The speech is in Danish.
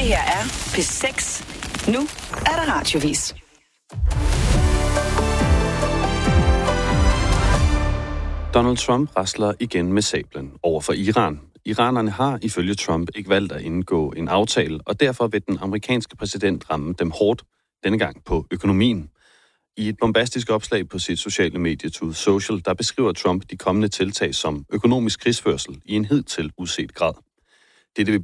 her er P6. Nu er der radiovis. Donald Trump rasler igen med sablen over for Iran. Iranerne har ifølge Trump ikke valgt at indgå en aftale, og derfor vil den amerikanske præsident ramme dem hårdt, denne gang på økonomien. I et bombastisk opslag på sit sociale medie Truth Social, der beskriver Trump de kommende tiltag som økonomisk krigsførsel i en hidtil uset grad. Dette vil